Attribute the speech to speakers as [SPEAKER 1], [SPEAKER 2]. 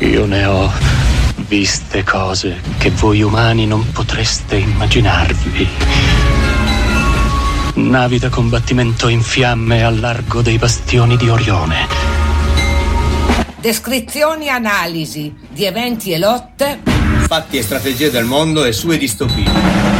[SPEAKER 1] Io ne ho viste cose che voi umani non potreste immaginarvi. Navi da combattimento in fiamme al largo dei bastioni di Orione.
[SPEAKER 2] Descrizioni e analisi di eventi e lotte.
[SPEAKER 3] Fatti e strategie del mondo e sue distopie.